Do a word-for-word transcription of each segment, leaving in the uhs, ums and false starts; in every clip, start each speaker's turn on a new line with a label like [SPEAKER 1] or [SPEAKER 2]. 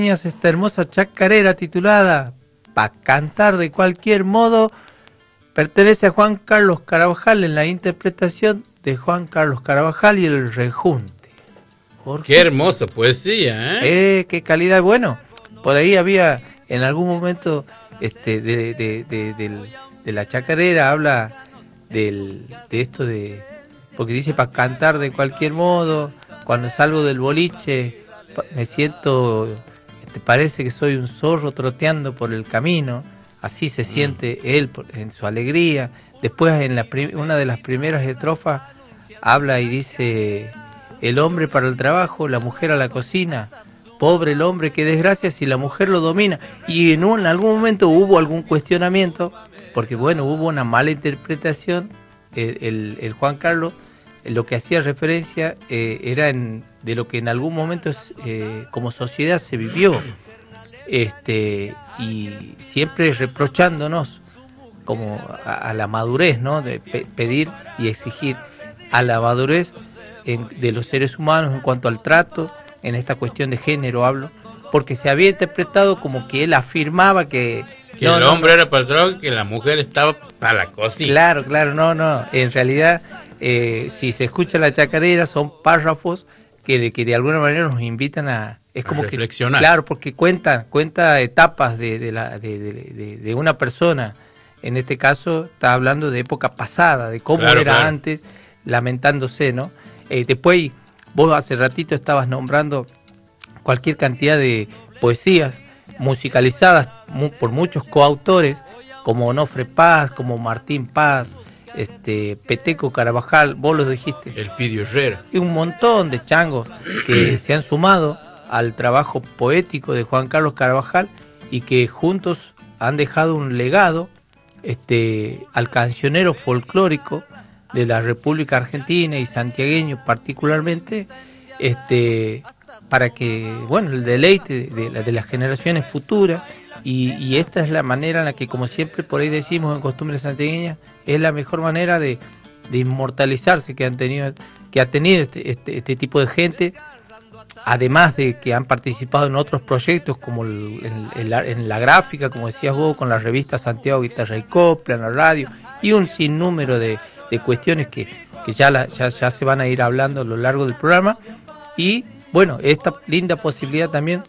[SPEAKER 1] Esta hermosa chacarera titulada Pa' cantar de cualquier modo pertenece a Juan Carlos Carabajal en la interpretación de Juan Carlos Carabajal y el Rejunte.
[SPEAKER 2] Por qué hermosa poesía,
[SPEAKER 1] ¿eh? Eh, qué calidad. Bueno, por ahí había en algún momento este de, de, de, de, de la chacarera, habla del, de esto de, porque dice para cantar de cualquier modo, cuando salgo del boliche me siento... Te parece que soy un zorro troteando por el camino, así se siente mm. él en su alegría. Después en la una de las primeras estrofas habla y dice: el hombre para el trabajo, la mujer a la cocina, pobre el hombre, qué desgracia si la mujer lo domina. Y en, un, en algún momento hubo algún cuestionamiento, porque bueno, hubo una mala interpretación. El, el, el Juan Carlos, lo que hacía referencia eh, era en, de lo que en algún momento eh, como sociedad se vivió, este, y siempre reprochándonos como a, a la madurez, ¿no? De pe pedir y exigir a la madurez en, de los seres humanos en cuanto al trato, en esta cuestión de género hablo, porque se había interpretado como que él afirmaba que,
[SPEAKER 2] que
[SPEAKER 1] no,
[SPEAKER 2] el
[SPEAKER 1] no,
[SPEAKER 2] hombre
[SPEAKER 1] no,
[SPEAKER 2] era para el trabajo y que la mujer estaba para la cocina.
[SPEAKER 1] Claro, claro, no, no, en realidad Eh, si se escucha la chacarera son párrafos que de, que de alguna manera nos invitan a es como
[SPEAKER 2] a reflexionar.
[SPEAKER 1] Que, claro, porque cuentan cuenta etapas de, de, la, de, de, de, de una persona. En este caso está hablando de época pasada, de cómo
[SPEAKER 2] claro,
[SPEAKER 1] era
[SPEAKER 2] claro.
[SPEAKER 1] antes, lamentándose, ¿no? Eh, después vos hace ratito estabas nombrando cualquier cantidad de poesías musicalizadas mu por muchos coautores como Onofre Paz, como Martín Paz, este Peteco Carabajal, vos lo dijiste,
[SPEAKER 2] el Pidio Herrera,
[SPEAKER 1] y un montón de changos que se han sumado al trabajo poético de Juan Carlos Carabajal y que juntos han dejado un legado este al cancionero folclórico de la República Argentina y santiagueño particularmente, este para que bueno el deleite de, de, de las generaciones futuras. Y, y esta es la manera en la que, como siempre por ahí decimos en Costumbres Santiagueñas, es la mejor manera de, de inmortalizarse que han tenido, que ha tenido este, este, este tipo de gente, además de que han participado en otros proyectos como el, en, en, la, en la gráfica, como decías vos, con la revista Santiago Guitarra y Copla, en la radio, y un sinnúmero de, de cuestiones que, que ya, la, ya, ya se van a ir hablando a lo largo del programa. Y bueno, esta linda posibilidad también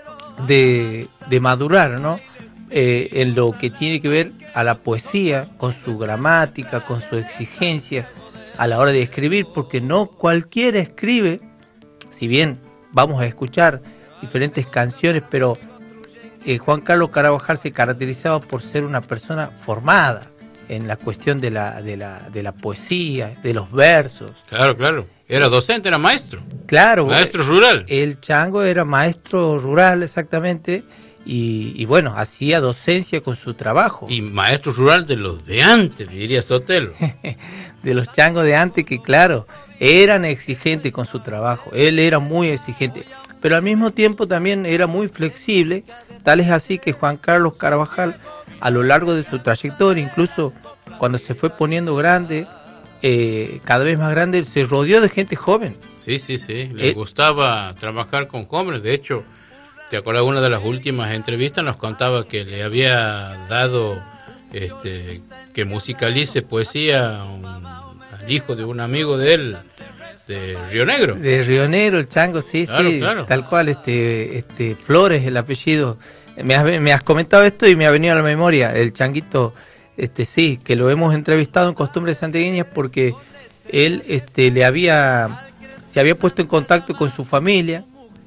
[SPEAKER 1] De, de madurar, ¿no? Eh, en lo que tiene que ver a la poesía, con su gramática, con su exigencia a la hora de escribir, porque no cualquiera escribe, si bien vamos a escuchar diferentes canciones, pero eh, Juan Carlos Carabajal se caracterizaba por ser una persona formada en la cuestión de la, de la, de la poesía, de los versos.
[SPEAKER 2] Claro, claro. Era docente, era maestro.
[SPEAKER 1] Claro.
[SPEAKER 2] Maestro rural.
[SPEAKER 1] El chango era maestro rural, exactamente, y, y bueno, hacía docencia con su trabajo.
[SPEAKER 2] Y maestro rural de los de antes, diría Sotelo.
[SPEAKER 1] De los changos de antes que, claro, eran exigentes con su trabajo. Él era muy exigente, pero al mismo tiempo también era muy flexible. Tal es así que Juan Carlos Carabajal, a lo largo de su trayectoria, incluso cuando se fue poniendo grande, eh, cada vez más grande, se rodeó de gente joven.
[SPEAKER 2] Sí, sí, sí, le eh, gustaba trabajar con jóvenes. De hecho, te acuerdas, una de las últimas entrevistas nos contaba que le había dado este, que musicalice poesía un, al hijo de un amigo de él, de Río Negro.
[SPEAKER 1] De Río Negro, el chango, sí,
[SPEAKER 2] claro,
[SPEAKER 1] sí,
[SPEAKER 2] claro.
[SPEAKER 1] Tal cual, este, este Flores, el apellido. Me has, me has comentado esto y me ha venido a la memoria, el changuito, este sí, que lo hemos entrevistado en Costumbres Santiagueñas porque él este, le había, se había puesto en contacto con su familia,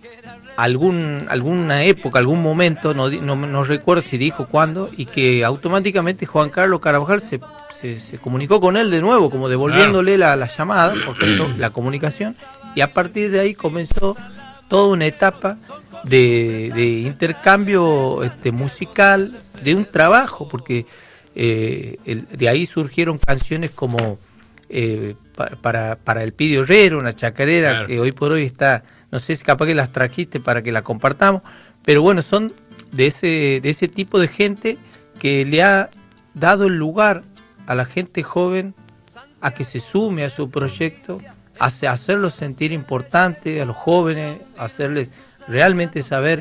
[SPEAKER 1] algún, alguna época, algún momento, no, no, no recuerdo si dijo cuándo, y que automáticamente Juan Carlos Carabajal se, se, se comunicó con él de nuevo, como devolviéndole claro. la, la llamada, porque la comunicación, y a partir de ahí comenzó toda una etapa de, de intercambio este, musical, de un trabajo, porque eh, el, de ahí surgieron canciones como eh, pa, para, para el Pidio Herrera, una chacarera claro. que hoy por hoy está, no sé si capaz que las trajiste para que la compartamos, pero bueno, son de ese, de ese tipo de gente que le ha dado el lugar a la gente joven a que se sume a su proyecto, a hacerlos sentir importantes, a los jóvenes, hacerles realmente saber que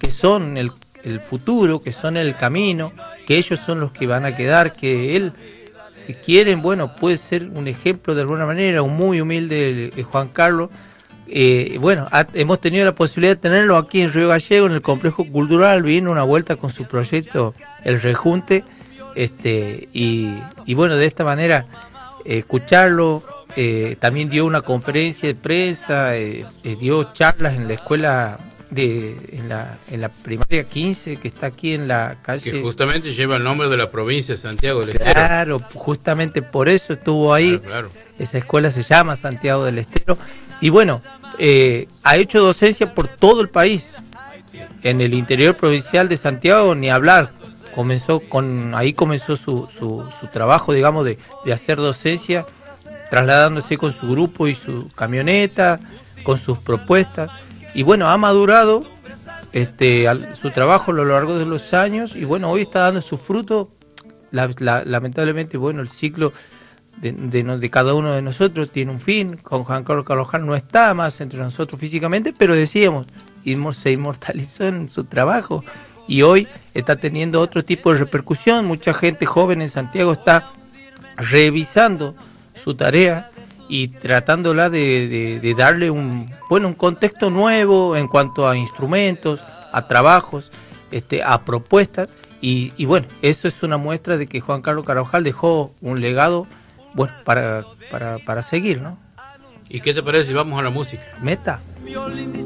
[SPEAKER 1] que son el, el futuro, que son el camino, que ellos son los que van a quedar, que él, si quieren, bueno, puede ser un ejemplo de alguna manera, un muy humilde eh, Juan Carlos. Eh, bueno, ha, hemos tenido la posibilidad de tenerlo aquí en Río Gallego, en el complejo cultural, vino una vuelta con su proyecto El Rejunte, este, y, y bueno, de esta manera eh, escucharlo, eh, también dio una conferencia de prensa, eh, eh, dio charlas en la escuela de en la, en la primaria quince, que está aquí en la calle,
[SPEAKER 2] que justamente lleva el nombre de la provincia de Santiago del Estero.
[SPEAKER 1] Claro, justamente por eso estuvo ahí.
[SPEAKER 2] Claro, claro.
[SPEAKER 1] Esa escuela se llama Santiago del Estero. Y bueno, eh, ha hecho docencia por todo el país. En el interior provincial de Santiago, ni hablar. Comenzó con, ahí comenzó su, su, su trabajo, digamos, de, de hacer docencia, trasladándose con su grupo y su camioneta, con sus propuestas. Y bueno, ha madurado este, al, su trabajo a lo largo de los años. Y bueno, hoy está dando su fruto. La, la, lamentablemente, bueno, el ciclo De, de, de cada uno de nosotros tiene un fin. Con Juan Carlos Carvajal no está más entre nosotros físicamente, pero decíamos, se inmortalizó en su trabajo y hoy está teniendo otro tipo de repercusión. Mucha gente joven en Santiago está revisando su tarea y tratándola de, de, de darle un bueno un contexto nuevo en cuanto a instrumentos, a trabajos, este, a propuestas y, y bueno, eso es una muestra de que Juan Carlos Carvajal dejó un legado bueno, para, para, para seguir, ¿no?
[SPEAKER 2] ¿Y qué te parece si vamos a la música?
[SPEAKER 1] Meta.